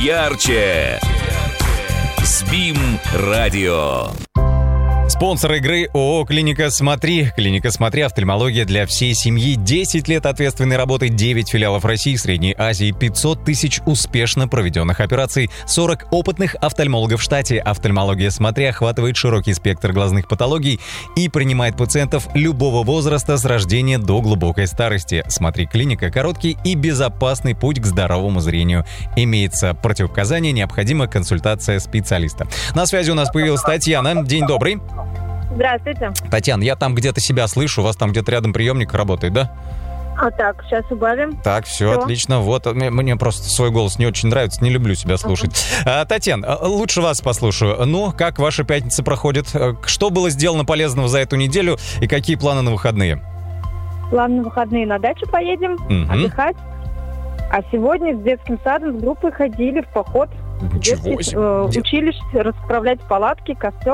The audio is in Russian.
ярче. СБИМ-радио. Спонсор игры ООО «Клиника Смотри». «Клиника Смотри» — офтальмология для всей семьи. 10 лет ответственной работы, 9 филиалов России и Средней Азии, 500 тысяч успешно проведенных операций, 40 опытных офтальмологов в штате. «Офтальмология Смотри» охватывает широкий спектр глазных патологий и принимает пациентов любого возраста с рождения до глубокой старости. «Смотри Клиника» — короткий и безопасный путь к здоровому зрению. Имеется противопоказание, необходима консультация специалиста. На связи у нас появилась Татьяна. День добрый. Здравствуйте. Татьяна, я там где-то себя слышу, у вас там где-то рядом приемник работает, да? Так, сейчас убавим. Так, все, отлично. Вот, мне просто свой голос не очень нравится, не люблю себя слушать. Татьяна, лучше вас послушаю. Ну, как ваша пятница проходит? Что было сделано полезного за эту неделю и какие планы на выходные? План на выходные: на дачу поедем отдыхать. А сегодня с детским садом с группой ходили в поход. Ничего себе. Учились расправлять палатки, костер.